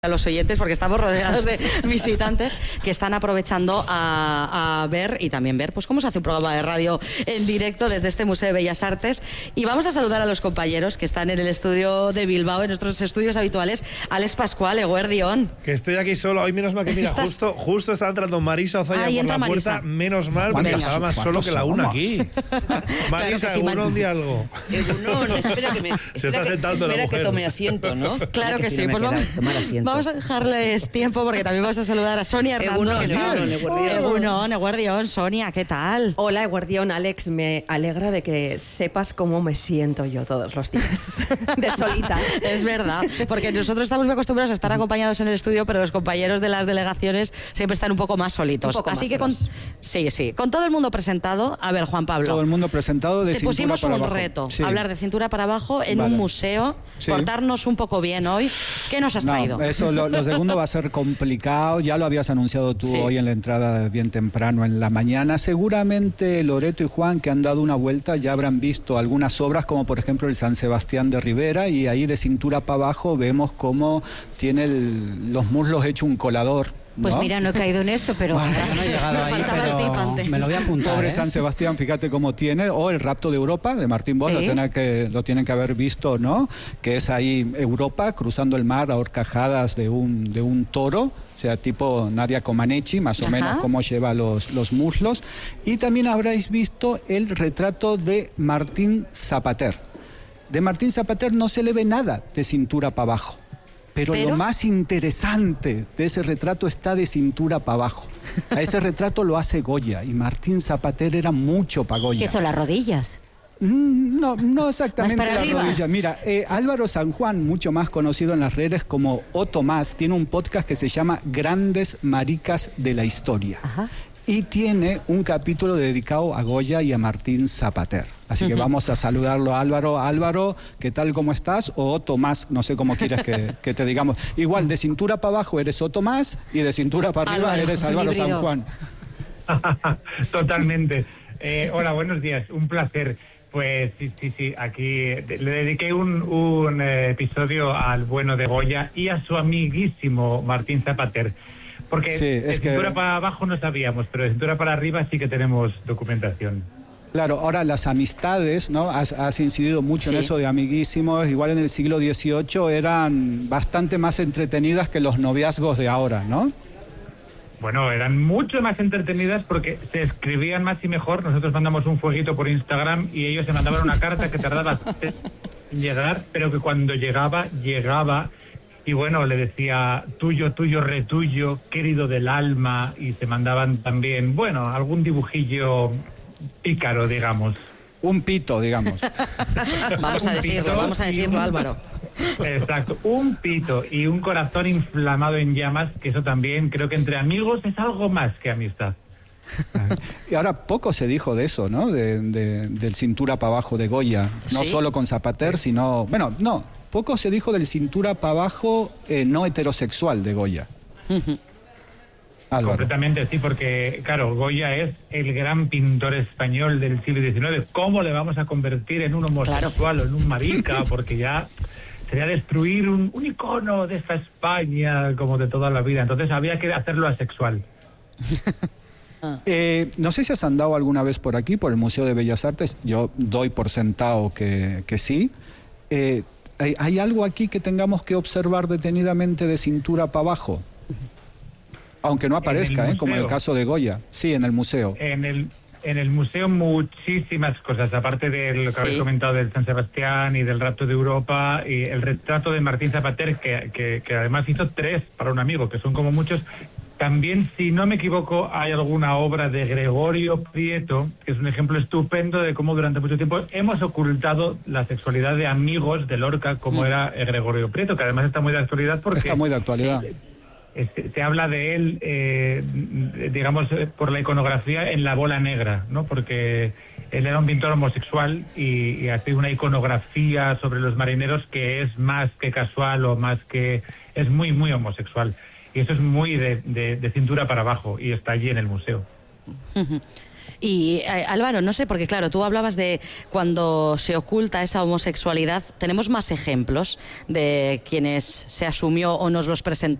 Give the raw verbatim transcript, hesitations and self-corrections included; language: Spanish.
a los oyentes porque estamos rodeados de visitantes que están aprovechando a, a ver y también ver pues cómo se hace un programa de radio en directo desde este Museo de Bellas Artes. Y vamos a saludar a los compañeros que están en el estudio de Bilbao, en nuestros estudios habituales. Alex Pascual, Eguerdión. Que estoy aquí solo, hoy menos mal que mira, ¿Estás? justo, justo está entrando Marisa Ozaña Ahí por entra la puerta, Marisa. menos mal, porque Venga. estaba más solo que la una aquí. Marisa, que sí, uno Mar- di algo. Egunon, espera que me Se está espera que- sentando la espera que mujer. tome asiento, ¿no? Claro que Mira sí, fino me pues queda vamos, tomar asiento. vamos a dejarles tiempo porque también vamos a saludar a Sonia Hernando. Egunon, que está... Egunon, Eguerdión. Egunon, Eguerdión, Sonia, ¿qué tal? Hola, Eguerdión, Alex, me alegra de que sepas cómo me siento yo todos los días, de solita. Es verdad, porque nosotros estamos muy acostumbrados a estar acompañados en el estudio, pero los compañeros de las delegaciones siempre están un poco más solitos. Un poco Así más que con, solos. sí, sí, con todo el mundo presentado. A ver, Juan Pablo. Todo el mundo presentado de Te cintura pusimos para un abajo. reto, Sí. hablar de cintura para abajo en Vale. un museo, Sí. portarnos un poco bien hoy. ¿Qué nos has traído? No, eso lo, lo segundo va a ser complicado. Ya lo habías anunciado tú Sí. hoy en la entrada bien temprano en la mañana. Seguramente Loreto y Juan, que han dado una vuelta, ya habrán visto algunas obras, como por ejemplo el San Sebastián de Rivera, y ahí de cintura para abajo vemos cómo tiene el- los muslos hecho un colador. Pues ¿no? mira, no he caído en eso, pero... Bueno, Yo no he llegado Nos ahí, faltaba el tip pero antes. me lo voy a apuntar, Pobre ¿eh? San Sebastián, fíjate cómo tiene, o el Rapto de Europa de Martín Bosch, Sí. lo, tienen que, lo tienen que haber visto, ¿no? Que es ahí Europa, cruzando el mar a horcajadas de un, de un toro, o sea, tipo Nadia Comaneci, más o Ajá. menos cómo lleva los, los muslos. Y también habréis visto el retrato de Martín Zapater. De Martín Zapater no se le ve nada de cintura para abajo. Pero, ¿Pero? lo más interesante de ese retrato está de cintura para abajo. A ese retrato lo hace Goya y Martín Zapater era mucho para Goya. ¿Qué son las rodillas? Mm, No, no exactamente Más para la arriba. rodilla. Mira, eh, Álvaro San Juan, mucho más conocido en las redes como Otto Más, tiene un podcast que se llama Grandes Maricas de la Historia. Ajá. Y tiene un capítulo dedicado a Goya y a Martín Zapater. Así que vamos a saludarlo a Álvaro. Álvaro, ¿qué tal, cómo estás? O Otto Más, no sé cómo quieres que, que te digamos. Igual, de cintura para abajo eres Otto Más y de cintura para arriba Álvaro, eres un Álvaro San híbrido. Juan. Totalmente. Eh, hola, buenos días. Un placer. Pues sí, sí, sí. Aquí de- le dediqué un, un eh, episodio al bueno de Goya y a su amiguísimo Martín Zapater. Porque Sí, de es que- cintura para abajo no sabíamos, pero de cintura para arriba sí que tenemos documentación. Claro, ahora las amistades, ¿no? Has, has incidido mucho Sí. en eso de amiguísimos. Igual en el siglo dieciocho eran bastante más entretenidas que los noviazgos de ahora, ¿no? Bueno, eran mucho más entretenidas porque se escribían más y mejor. Nosotros mandamos un fueguito por Instagram y ellos se mandaban una carta que tardaba en llegar, pero que cuando llegaba, llegaba. Y bueno, le decía tuyo, tuyo, retuyo, querido del alma. Y se mandaban también, bueno, algún dibujillo pícaro, digamos. Un pito, digamos. Vamos a un decirlo, pito vamos a y decirlo, un- Álvaro. Exacto, un pito y un corazón inflamado en llamas, que eso también creo que entre amigos es algo más que amistad. Y ahora poco se dijo de eso, ¿no? De, de- del cintura para abajo de Goya. No ¿Sí? solo con Zapater, sino... Bueno, no. Poco se dijo del cintura para abajo eh, no heterosexual de Goya. Álvaro. Completamente, sí, porque, claro, Goya es el gran pintor español del siglo diecinueve. ¿Cómo le vamos a convertir en un homosexual o en un marica? Porque ya sería destruir un, un icono de esta España como de toda la vida. Entonces había que hacerlo asexual. Eh, no sé si has andado alguna vez por aquí, por el Museo de Bellas Artes. Yo doy por sentado que, que sí. Eh, ¿hay, hay algo aquí que tengamos que observar detenidamente de cintura para abajo? Aunque no aparezca, el ¿eh? Como en el museo. caso de Goya. Sí, en el museo. En el, en el museo muchísimas cosas, aparte de lo que Sí. habéis comentado del San Sebastián y del Rapto de Europa y el retrato de Martín Zapater, que, que, que además hizo tres para un amigo, que son como muchos. También, si no me equivoco, hay alguna obra de Gregorio Prieto, que es un ejemplo estupendo de cómo durante mucho tiempo hemos ocultado la sexualidad de amigos de Lorca, como era eh, Gregorio Prieto, que además está muy de actualidad porque... Está muy de actualidad. Este, se habla de él, eh, digamos, eh, por la iconografía en La Bola Negra, ¿no? Porque él era un pintor homosexual y, y hace una iconografía sobre los marineros que es más que casual o más que... es muy, muy homosexual. Y eso es muy de, de, de cintura para abajo y está allí en el museo. Y eh, Álvaro, no sé, porque claro, tú hablabas de cuando se oculta esa homosexualidad, tenemos más ejemplos de quienes se asumió o nos los presentó